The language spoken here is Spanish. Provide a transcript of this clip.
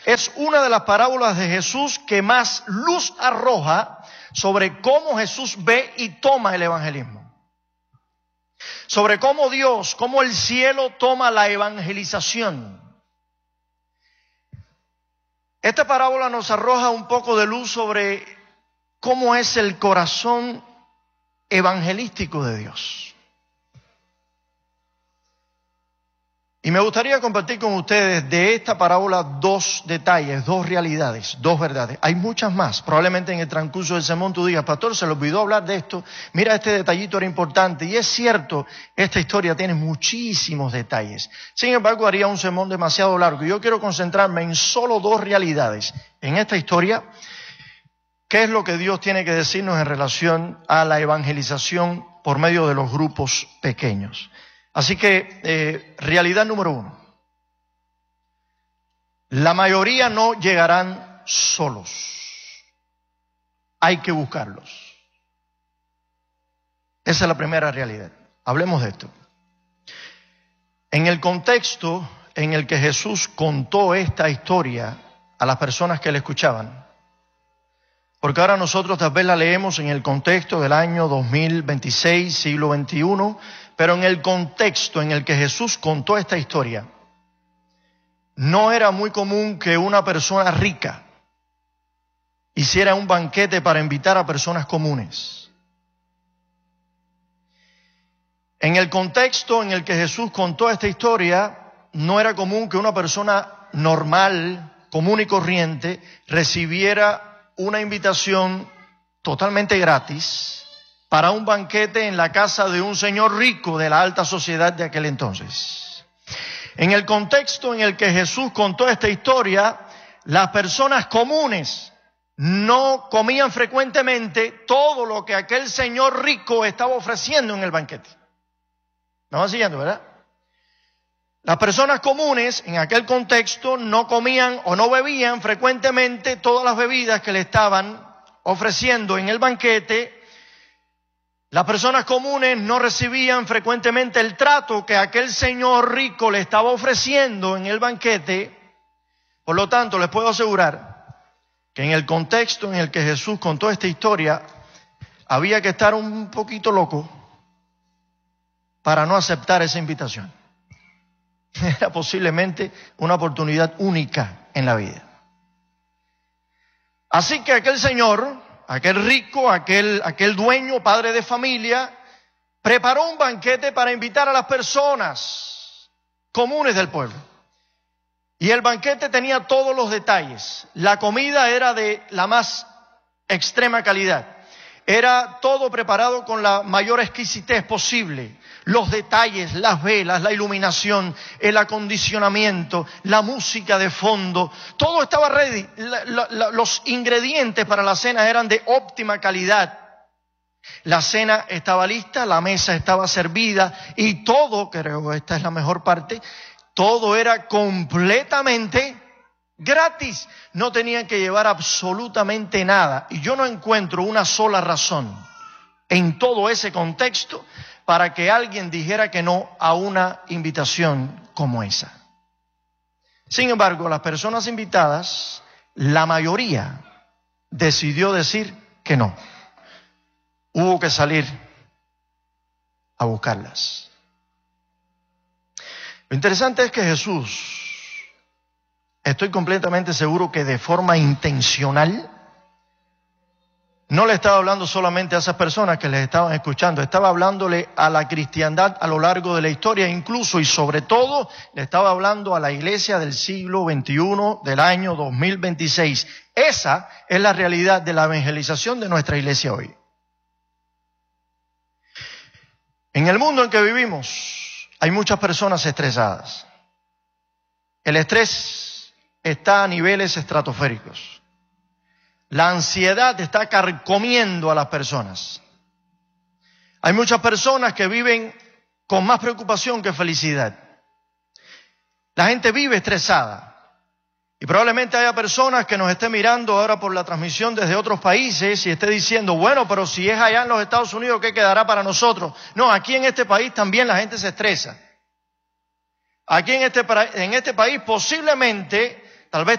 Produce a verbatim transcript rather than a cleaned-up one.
es una de las parábolas de Jesús que más luz arroja sobre cómo Jesús ve y toma el evangelismo. Sobre cómo Dios, cómo el cielo toma la evangelización. Esta parábola nos arroja un poco de luz sobre cómo es el corazón evangelístico de Dios. Y me gustaría compartir con ustedes de esta parábola dos detalles, dos realidades, dos verdades. Hay muchas más. Probablemente en el transcurso del sermón tú digas, pastor, se le olvidó hablar de esto. Mira, este detallito era importante. Y es cierto, esta historia tiene muchísimos detalles. Sin embargo, haría un sermón demasiado largo. Y yo quiero concentrarme en solo dos realidades. En esta historia, ¿qué es lo que Dios tiene que decirnos en relación a la evangelización por medio de los grupos pequeños? Así que, eh, realidad número uno. La mayoría no llegarán solos. Hay que buscarlos. Esa es la primera realidad. Hablemos de esto. En el contexto en el que Jesús contó esta historia a las personas que le escuchaban, porque ahora nosotros tal vez la leemos en el contexto del año dos mil veintiséis, siglo veintiuno, pero en el contexto en el que Jesús contó esta historia, no era muy común que una persona rica hiciera un banquete para invitar a personas comunes. En el contexto en el que Jesús contó esta historia, no era común que una persona normal, común y corriente, recibiera una invitación totalmente gratis para un banquete en la casa de un señor rico de la alta sociedad de aquel entonces. En el contexto en el que Jesús contó esta historia, las personas comunes no comían frecuentemente todo lo que aquel señor rico estaba ofreciendo en el banquete. ¿Me van siguiendo, verdad? Las personas comunes en aquel contexto no comían o no bebían frecuentemente todas las bebidas que le estaban ofreciendo en el banquete. Las personas comunes no recibían frecuentemente el trato que aquel señor rico le estaba ofreciendo en el banquete. Por lo tanto, les puedo asegurar que en el contexto en el que Jesús contó esta historia, había que estar un poquito loco para no aceptar esa invitación. Era posiblemente una oportunidad única en la vida. Así que aquel señor, aquel rico, aquel, aquel dueño, padre de familia, preparó un banquete para invitar a las personas comunes del pueblo. Y el banquete tenía todos los detalles. La comida era de la más extrema calidad. Era todo preparado con la mayor exquisitez posible. Los detalles, las velas, la iluminación, el acondicionamiento, la música de fondo, todo estaba ready. La, la, la, los ingredientes para la cena eran de óptima calidad. La cena estaba lista, la mesa estaba servida y todo, creo esta es la mejor parte, todo era completamente gratis. No tenían que llevar absolutamente nada. Y yo no encuentro una sola razón en todo ese contexto para que alguien dijera que no a una invitación como esa. Sin embargo, las personas invitadas, la mayoría decidió decir que no. Hubo que salir a buscarlas. Lo interesante es que Jesús, estoy completamente seguro que de forma intencional, no le estaba hablando solamente a esas personas que les estaban escuchando, estaba hablándole a la cristiandad a lo largo de la historia, incluso y sobre todo le estaba hablando a la iglesia del siglo veintiuno, del año dos mil veintiséis. Esa es la realidad de la evangelización de nuestra iglesia hoy. En el mundo en que vivimos hay muchas personas estresadas. El estrés está a niveles estratosféricos. La ansiedad está carcomiendo a las personas. Hay muchas personas que viven con más preocupación que felicidad. La gente vive estresada. Y probablemente haya personas que nos estén mirando ahora por la transmisión desde otros países y esté diciendo, bueno, pero si es allá en los Estados Unidos, ¿qué quedará para nosotros? No, aquí en este país también la gente se estresa. Aquí en este, en este país posiblemente, tal vez